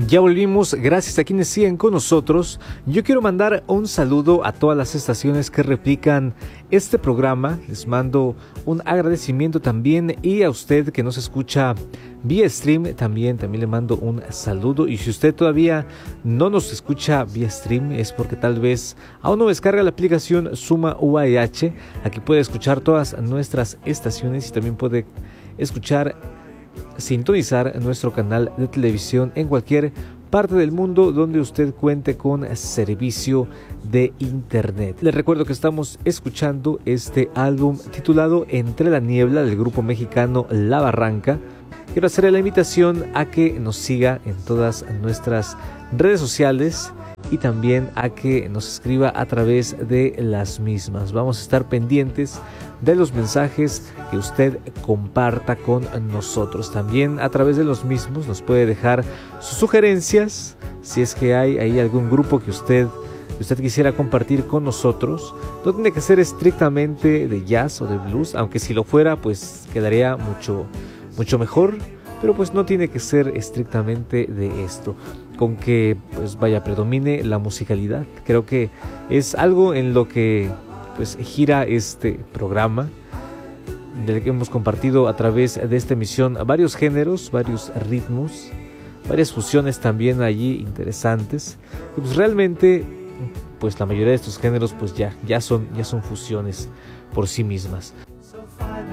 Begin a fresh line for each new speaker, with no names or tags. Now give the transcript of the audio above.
Ya volvimos, gracias a quienes siguen con nosotros. Yo quiero mandar un saludo a todas las estaciones que replican este programa. Les mando un agradecimiento también, y a usted que nos escucha vía stream también le mando un saludo. Y si usted todavía no nos escucha vía stream, es porque tal vez aún no descarga la aplicación Suma UAH. Aquí puede escuchar todas nuestras estaciones y también puede sintonizar nuestro canal de televisión en cualquier parte del mundo donde usted cuente con servicio de internet. Les recuerdo que estamos escuchando este álbum titulado Entre la Niebla, del grupo mexicano La Barranca. Quiero hacerle la invitación a que nos siga en todas nuestras redes sociales y también a que nos escriba a través de las mismas. Vamos a estar pendientes de los mensajes que usted comparta con nosotros. También a través de los mismos nos puede dejar sus sugerencias, si es que hay ahí algún grupo que usted quisiera compartir con nosotros. No tiene que ser estrictamente de jazz o de blues, aunque si lo fuera pues quedaría mucho mejor, pero pues no tiene que ser estrictamente de esto, con que pues predomine la musicalidad. Creo que es algo en lo que pues gira este programa, del que hemos compartido a través de esta emisión varios géneros, varios ritmos, varias fusiones también allí interesantes. Y pues realmente pues la mayoría de estos géneros pues ya son fusiones por sí mismas.